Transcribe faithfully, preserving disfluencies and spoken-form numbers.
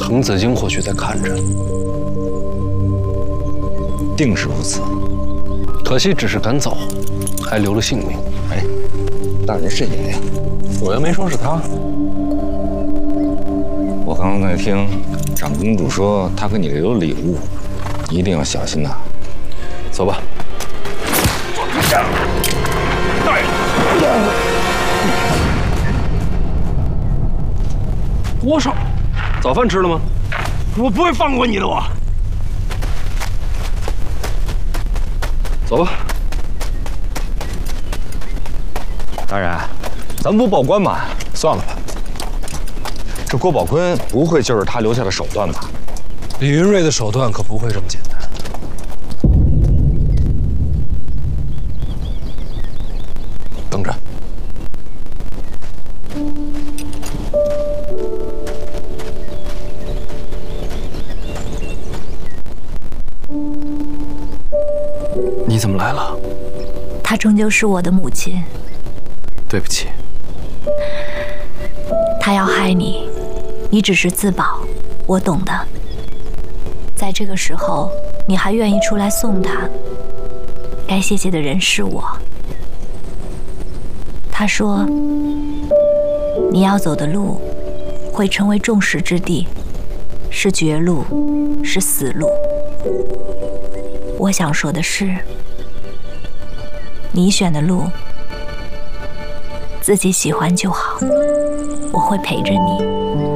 滕子京或许在看着， 定是如此。 可惜只是赶走，还留了性命。 哎，大人慎言呀！ 我又没说是他。 我刚刚在听长公主说，她给你留了礼物，你一定要小心呐。 走吧。多少？早饭吃了吗？ 我不会放过你的，我。 走吧。 大人，咱不报官吗？算了吧。这郭宝坤不会就是他留下的手段吧？ 李云瑞的手段可不会这么简单。等着。你怎么来了？ 她终究是我的母亲。 对不起。 她要害你，你只是自保，我懂的。在这个时候，你还愿意出来送她，该谢谢的人是我。她说，你要走的路会成为众矢之的，是绝路，是死路。我想说的是，你选的路，自己喜欢就好，我会陪着你。